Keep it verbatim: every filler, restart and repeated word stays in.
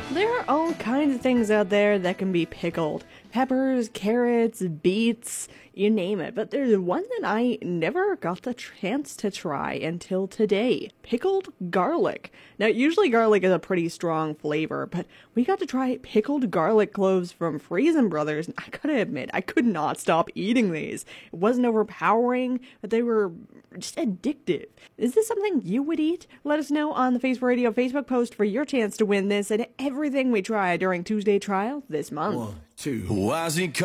There are all kinds of things out there that can be pickled. Peppers, carrots, beets, you name it. But there's one that I never got the chance to try until today. Pickled garlic. Now, usually garlic is a pretty strong flavor, but we got to try pickled garlic cloves from Freezen Brothers. I gotta admit, I could not stop eating these. It wasn't overpowering, but they were just addictive. Is this something you would eat? Let us know on the Face Radio Facebook post for your chance to win this and everything we try during Tuesday Trial this month. One, two. Why's he